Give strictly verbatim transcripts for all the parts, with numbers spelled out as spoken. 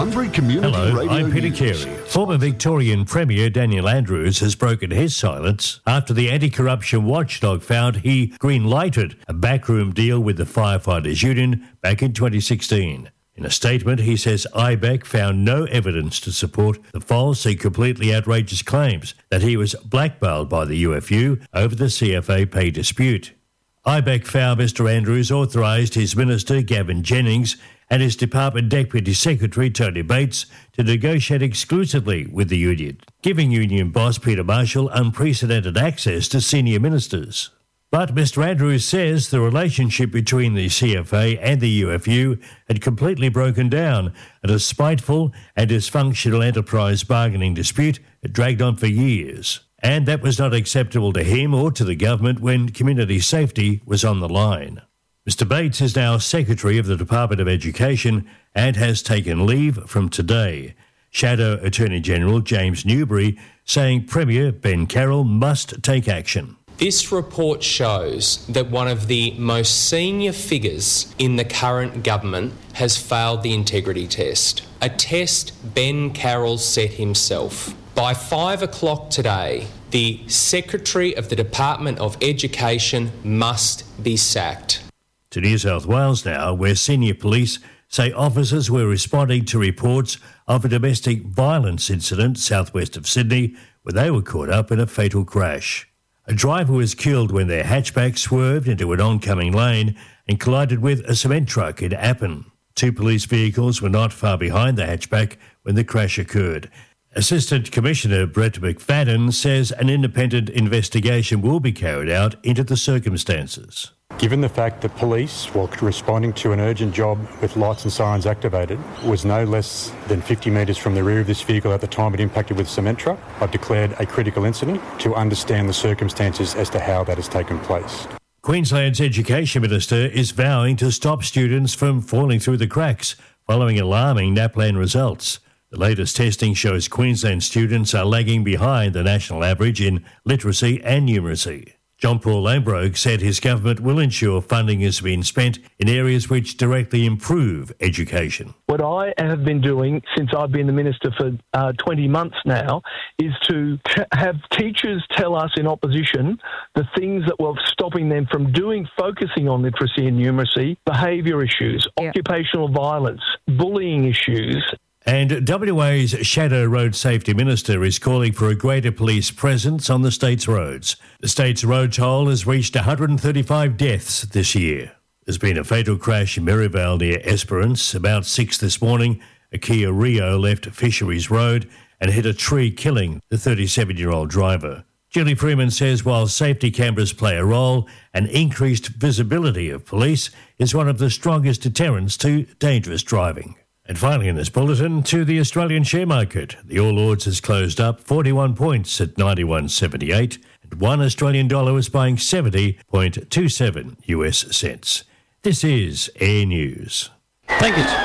Bunbury Community Hello, Radio I'm Peter News. Carey. Former Victorian Premier Daniel Andrews has broken his silence after the anti-corruption watchdog found he green-lighted a backroom deal with the Firefighters Union back in twenty sixteen. In a statement, he says I B E C found no evidence to support the false and completely outrageous claims that he was blackmailed by the U F U over the C F A pay dispute. I B E C found Mister Andrews authorised his Minister Gavin Jennings and his Department Deputy Secretary Tony Bates to negotiate exclusively with the union, giving union boss Peter Marshall unprecedented access to senior ministers. But Mister Andrews says the relationship between the C F A and the U F U had completely broken down, and a spiteful and dysfunctional enterprise bargaining dispute had dragged on for years. And that was not acceptable to him or to the government when community safety was on the line. Mister Bates is now Secretary of the Department of Education and has taken leave from today. Shadow Attorney General James Newbury saying Premier Ben Carroll must take action. This report shows that one of the most senior figures in the current government has failed the integrity test, a test Ben Carroll set himself. By five o'clock today, the Secretary of the Department of Education must be sacked. To New South Wales now, where senior police say officers were responding to reports of a domestic violence incident southwest of Sydney where they were caught up in a fatal crash. A driver was killed when their hatchback swerved into an oncoming lane and collided with a cement truck in Appin. Two police vehicles were not far behind the hatchback when the crash occurred. Assistant Commissioner Brett McFadden says an independent investigation will be carried out into the circumstances. Given the fact that police, while responding to an urgent job with lights and sirens activated, was no less than fifty metres from the rear of this vehicle at the time it impacted with a cement truck, I've declared a critical incident to understand the circumstances as to how that has taken place. Queensland's Education Minister is vowing to stop students from falling through the cracks following alarming NAPLAN results. The latest testing shows Queensland students are lagging behind the national average in literacy and numeracy. John Paul Lambrogue said his government will ensure funding is being spent in areas which directly improve education. What I have been doing since I've been the minister for uh, twenty months now is to t- have teachers tell us in opposition the things that were stopping them from doing, focusing on literacy and numeracy, behaviour issues, yeah. occupational violence, bullying issues. And W A's Shadow Road Safety Minister is calling for a greater police presence on the state's roads. The state's road toll has reached one hundred thirty-five deaths this year. There's been a fatal crash in Merivale near Esperance. About six this morning, a Kia Rio left Fisheries Road and hit a tree, killing the thirty-seven-year-old driver. Julie Freeman says while safety cameras play a role, an increased visibility of police is one of the strongest deterrents to dangerous driving. And finally in this bulletin, to the Australian share market. The All Ords has closed up forty-one points at ninety-one seventy-eight, and one Australian dollar was buying seventy point two seven U S cents. This is Air News. Thank you.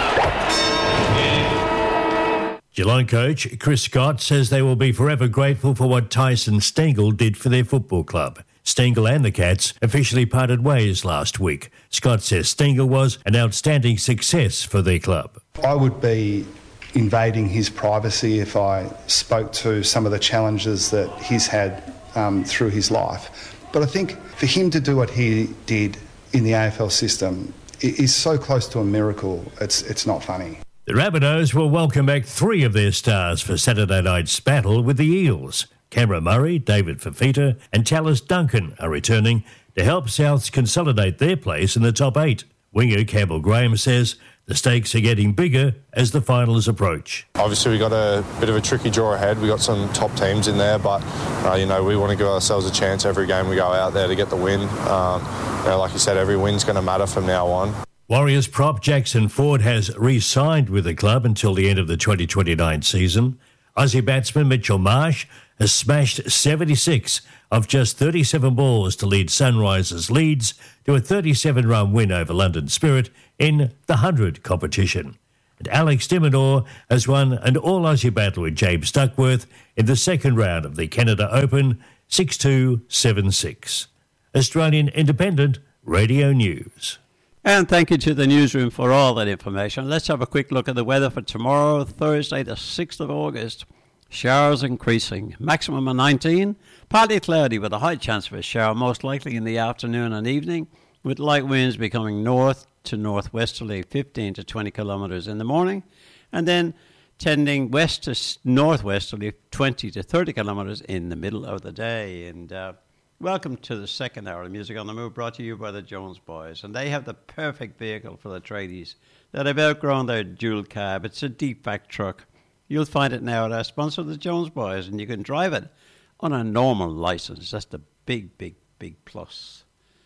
Geelong coach Chris Scott says they will be forever grateful for what Tyson Stengel did for their football club. Stengel and the Cats officially parted ways last week. Scott says Stengel was an outstanding success for their club. I would be invading his privacy if I spoke to some of the challenges that he's had um, through his life. But I think for him to do what he did in the A F L system is so close to a miracle, it's it's not funny. The Rabbitohs will welcome back three of their stars for Saturday night's battle with the Eels. Cameron Murray, David Fafita and Tallis Duncan are returning to help Souths consolidate their place in the top eight. Winger Campbell Graham says the stakes are getting bigger as the finals approach. Obviously we've got a bit of a tricky draw ahead. We've got some top teams in there, but uh, you know, we want to give ourselves a chance every game we go out there to get the win. Um, you know, like you said, every win's going to matter from now on. Warriors prop Jackson Ford has re-signed with the club until the end of the twenty twenty-nine season. Aussie batsman Mitchell Marsh has smashed seventy-six of just thirty-seven balls to lead Sunrisers Leeds to a thirty-seven run win over London Spirit in the one hundred competition. And Alex de Minaur has won an all-Aussie battle with James Duckworth in the second round of the Canada Open, six two, seven six. Australian Independent Radio News. And thank you to the newsroom for all that information. Let's have a quick look at the weather for tomorrow, Thursday, the sixth of August. Showers increasing. Maximum of nineteen. Partly cloudy with a high chance of a shower, most likely in the afternoon and evening, with light winds becoming north to northwesterly, fifteen to twenty kilometres in the morning, and then tending west to northwesterly, twenty to thirty kilometres in the middle of the day. And uh, welcome to the second hour of Music on the Move, brought to you by the Jones Boys. And they have the perfect vehicle for the tradies that have outgrown their dual cab. It's a deep-back truck. You'll find it now at our sponsor, the Jones Boys, and you can drive it on a normal license. That's the big, big, big plus.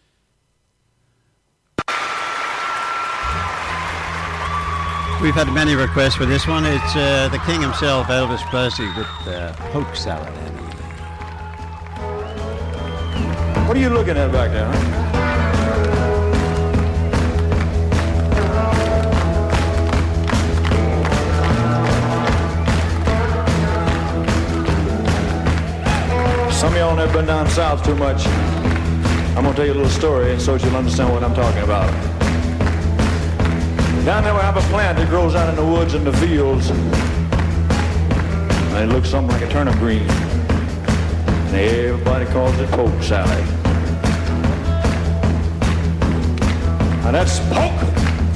We've had many requests for this one. It's uh, the king himself, Elvis Presley, with uh, poke salad. What are you looking at back there? Huh? Some of y'all never been down south too much. I'm gonna tell you a little story so that you'll understand what I'm talking about. Down there we have a plant that grows out in the woods and the fields. And it looks something like a turnip green. And everybody calls it poke salad. And that's poke